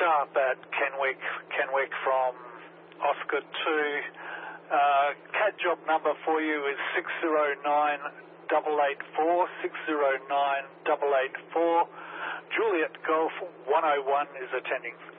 Sharp at Kenwick from Oscar 2. CAT job number for you is 609884, 609884. Juliet Golf 101 is attending.